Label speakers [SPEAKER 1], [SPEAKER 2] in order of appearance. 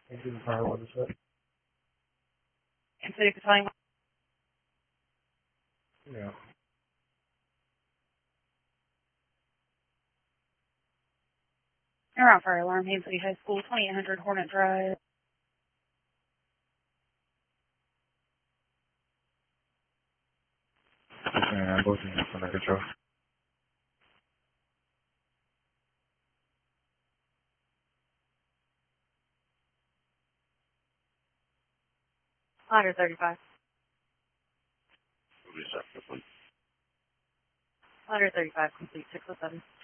[SPEAKER 1] Thank you for what is it?
[SPEAKER 2] And City Battalion.
[SPEAKER 1] Yeah.
[SPEAKER 2] Around fire alarm, Haines City High School, 2800 Hornet Drive.
[SPEAKER 1] Yeah, I'm looking for a control.
[SPEAKER 2] Ladder 35. Ladder 35, complete 607.